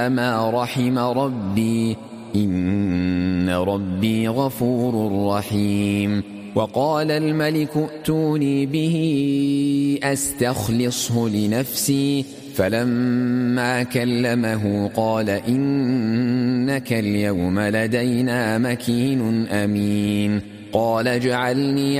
ما رحم ربي إن ربي غفور رحيم. وقال الملك ائتوني به أستخلصه لنفسي فلما كلمه قال إنك اليوم لدينا مكين أمين. قال اجعلني